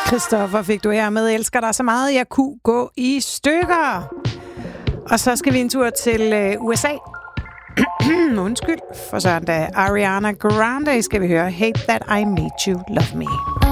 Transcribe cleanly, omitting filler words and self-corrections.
Christoffer fik du her med Elsker dig så meget, jeg kunne gå i stykker. Og så skal vi en tur til USA. Undskyld, for sådan da Ariana Grande skal vi høre Hate That I Made You Love Me.